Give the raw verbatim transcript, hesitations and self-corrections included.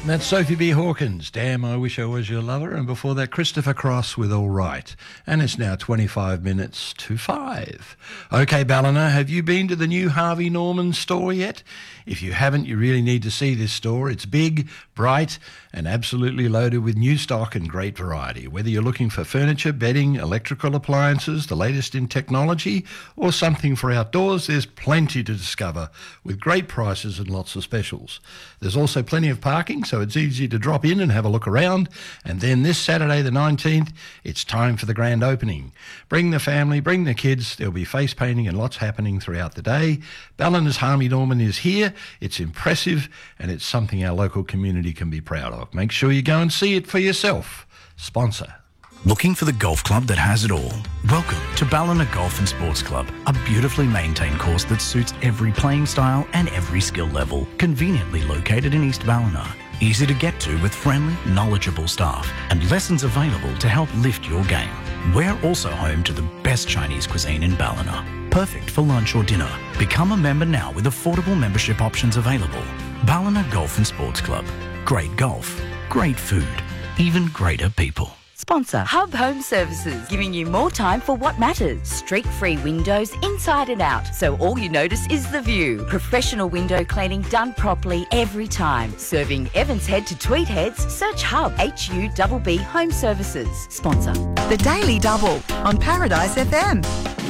That's Sophie B. Hawkins, Damn, I Wish I Was Your Lover. And before that, Christopher Cross with All Right. And it's now twenty-five minutes to five. OK, Ballina, have you been to the new Harvey Norman store yet? If you haven't, you really need to see this store. It's big, bright, and absolutely loaded with new stock and great variety. Whether you're looking for furniture, bedding, electrical appliances, the latest in technology, or something for outdoors, there's plenty to discover with great prices and lots of specials. There's also plenty of parking, so it's easy to drop in and have a look around. And then this Saturday the nineteenth, it's time for the grand opening. Bring the family, bring the kids. There'll be face painting and lots happening throughout the day. Ballina's Harvey Norman is here. It's impressive, and it's something our local community can be proud of. Make sure you go and see it for yourself. Sponsor. Looking for the golf club that has it all? Welcome to Ballina Golf and Sports Club, a beautifully maintained course that suits every playing style and every skill level. Conveniently located in East Ballina. Easy to get to with friendly, knowledgeable staff and lessons available to help lift your game. We're also home to the best Chinese cuisine in Ballina. Perfect for lunch or dinner. Become a member now with affordable membership options available. Ballina Golf and Sports Club. Great golf, great food, even greater people. Sponsor Hub Home Services, giving you more time for what matters. Streak-free windows inside and out, so all you notice is the view. Professional window cleaning done properly every time. Serving Evans Head to Tweed Heads, search Hub H U B B Home Services. Sponsor The Daily Double on Paradise F M.